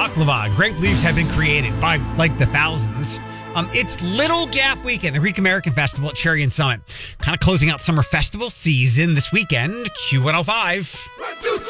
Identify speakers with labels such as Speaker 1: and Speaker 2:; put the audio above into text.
Speaker 1: baklava. Grape leaves have been created by like the thousands. It's Little Gaff Weekend, the Greek American Festival at Cherry and Summit. Kind of closing out summer festival season this weekend. Q105.
Speaker 2: 1, 2, 3.